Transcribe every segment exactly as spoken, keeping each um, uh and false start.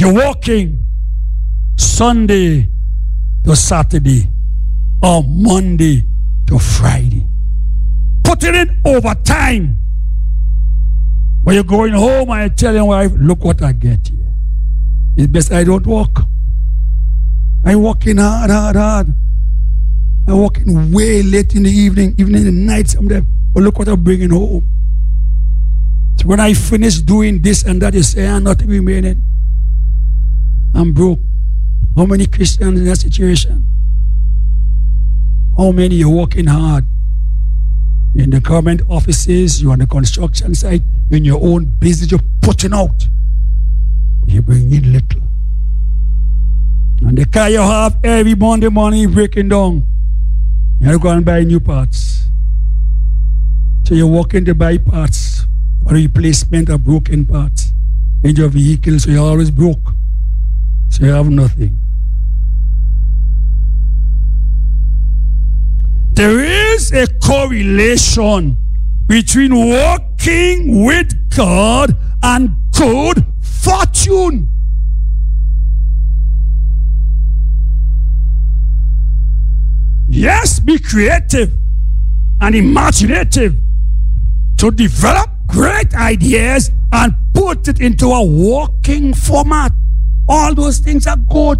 You're working Sunday to Saturday or Monday to Friday. Putting in overtime. When you're going home and you tell your wife, look what I get here. It's best I don't work. I'm working hard, hard, hard. I'm working way late in the evening, even in the night sometimes. But look what I'm bringing home. So when I finish doing this and that, you say, I'm nothing remaining. I'm broke. How many Christians in that situation? How many are working hard? In the government offices, you're on the construction site, in your own business, you're putting out. You bring in little. And the car you have every Monday morning breaking down. You have to go and buy new parts. So you're working to buy parts for replacement of broken parts in your vehicle, so you're always broke. So you have nothing. There is a correlation between working with God and good fortune. Yes, be creative and imaginative to develop great ideas and put it into a working format. All those things are good.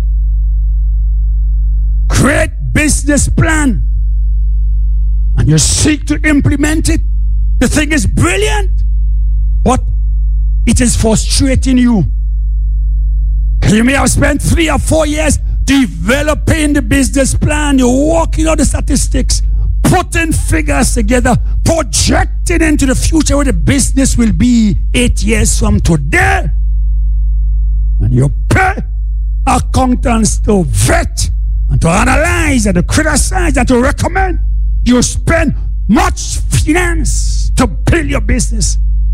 Great business plan. And you seek to implement it. The thing is brilliant, but it is frustrating you. You may have spent three or four years developing the business plan. You're working out the statistics, putting figures together, projecting into the future where the business will be eight years from today. And you pay accountants to vet and to analyze and to criticize and to recommend. You spend much finance to build your business.